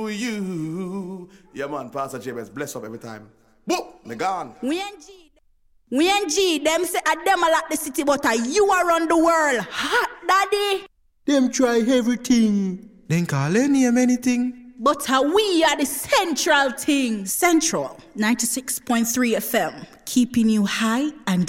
You. Yeah, man, Pastor Jabez, bless up every time. Boop, me gone. We and G, them say a them a like the city, but you around the world. Hot, daddy. Them try everything. Then call any anything. But we are the central thing. Central 96.3 FM, keeping you high and